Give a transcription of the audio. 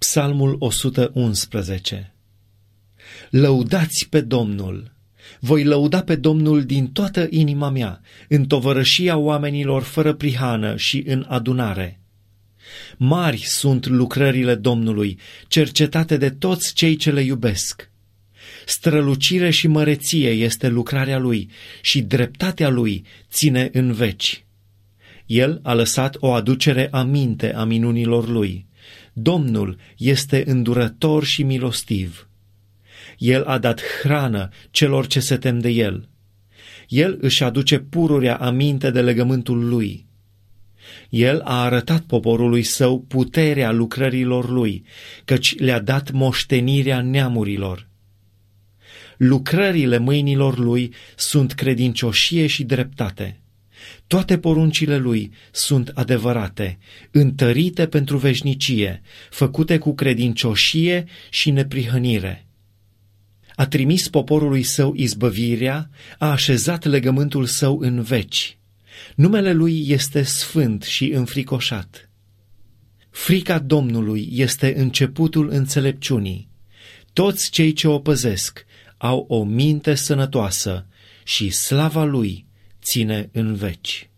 Psalmul 111. Lăudați pe Domnul! Voi lăuda pe Domnul din toată inima mea, în tovărășia oamenilor fără prihană și în adunare. Mari sunt lucrările Domnului, cercetate de toți cei ce le iubesc. Strălucire și măreție este lucrarea Lui și dreptatea Lui ține în veci. El a lăsat o aducere aminte a minunilor Lui. Domnul este îndurător și milostiv. El a dat hrană celor ce se tem de El. El își aduce pururea aminte de legământul Lui. El a arătat poporului Său puterea lucrărilor Lui, căci le-a dat moștenirea neamurilor. Lucrările mâinilor Lui sunt credincioșie și dreptate. Toate poruncile Lui sunt adevărate, întărite pentru veșnicie, făcute cu credincioșie și neprihănire. A trimis poporului Său izbăvirea, a așezat legământul Său în veci. Numele Lui este sfânt și înfricoșat. Frica Domnului este începutul înțelepciunii. Toți cei ce o păzesc au o minte sănătoasă și slava Lui ține în veci.